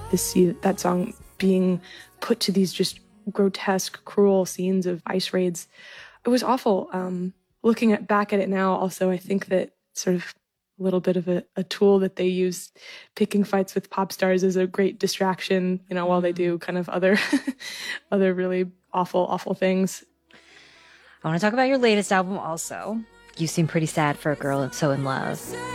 to see that song being put to these just grotesque, cruel scenes of ICE raids. It was awful. Looking back at it now, also, I think that sort of a little bit of a tool that they use, picking fights with pop stars, is a great distraction, while they do kind of other other really awful things. I want to talk about your latest album also. You seem pretty sad for a girl so in love.